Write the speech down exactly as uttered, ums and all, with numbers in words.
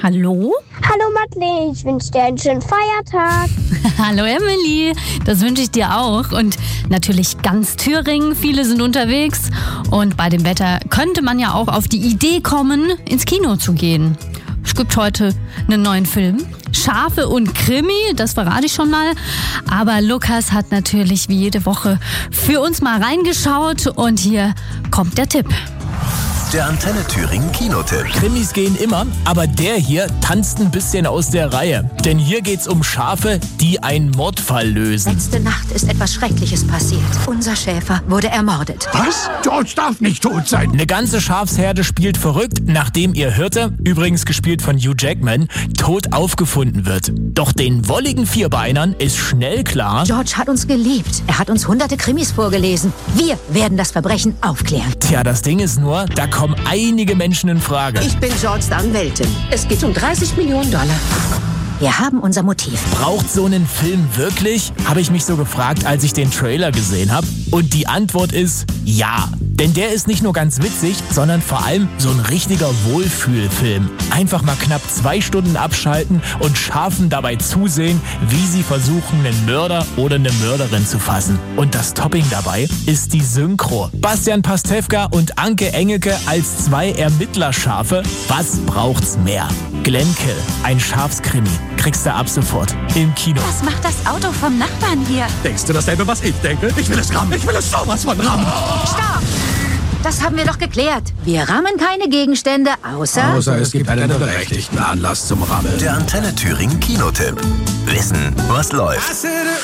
Hallo? Hallo Madeleine, ich wünsche dir einen schönen Feiertag. Hallo Emily, das wünsche ich dir auch. Und natürlich ganz Thüringen, viele sind unterwegs. Und bei dem Wetter könnte man ja auch auf die Idee kommen, ins Kino zu gehen. Es gibt heute einen neuen Film. Schafe und Krimi, das verrate ich schon mal. Aber Lukas hat natürlich wie jede Woche für uns mal reingeschaut. Und hier kommt der Tipp. Der Antenne Thüringen Kinotipp. Krimis gehen immer, aber der hier tanzt ein bisschen aus der Reihe. Denn hier geht's um Schafe, die einen Mordfall lösen. Letzte Nacht ist etwas Schreckliches passiert. Unser Schäfer wurde ermordet. Was? George darf nicht tot sein. Eine ganze Schafsherde spielt verrückt, nachdem ihr Hirte, übrigens gespielt von Hugh Jackman, tot aufgefunden wird. Doch den wolligen Vierbeinern ist schnell klar: George hat uns geliebt. Er hat uns hunderte Krimis vorgelesen. Wir werden das Verbrechen aufklären. Tja, das Ding ist nur, da kommen einige Menschen in Frage. Ich bin Georges Anwältin. Es geht um dreißig Millionen Dollar. Wir haben unser Motiv. Braucht so einen Film wirklich? Habe ich mich so gefragt, als ich den Trailer gesehen habe. Und die Antwort ist ja. Denn der ist nicht nur ganz witzig, sondern vor allem so ein richtiger Wohlfühlfilm. Einfach mal knapp zwei Stunden abschalten und Schafen dabei zusehen, wie sie versuchen, einen Mörder oder eine Mörderin zu fassen. Und das Topping dabei ist die Synchro. Bastian Pastewka und Anke Engelke als zwei Ermittlerschafe. Was braucht's mehr? Glenkill, ein Schafskrimi. Kriegst du ab sofort im Kino. Was macht das Auto vom Nachbarn hier? Denkst du dasselbe, was ich denke? Ich will es rammen. Ich will es sowas von rammen. Stopp! Das haben wir doch geklärt. Wir rammen keine Gegenstände, außer... Außer es gibt einen berechtigten Anlass zum Rammeln. Der Antenne Thüringen Kinotipp. Wissen, was läuft.